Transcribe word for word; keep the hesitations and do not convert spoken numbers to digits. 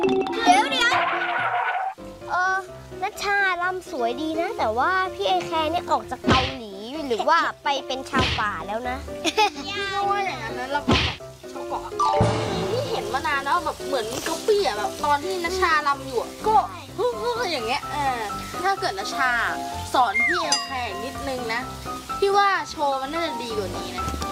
เดี๋ยวเดี๋ยวเออนัชชาลำสวยดีนะแต่ว่าพี่ไอแคร์เนี่ยออกจากเกาหลีหรือว่าไปเป็นชาวป่าแล้วนะพี่ว่าอย่างนั้นนะเราแบบชาวเกาะที่เห็นมานานแล้วแบบเหมือนก๊อปปี้อะแบบตอนที่นัชชาลำอยู่ก็ฮึ่มๆอย่างเงี้ยเออถ้าเกิดนัชชาสอนพี่ไอแคร์นิดนึงนะพี่ว่าโชว์มันน่าจะดีกว่านี้นะ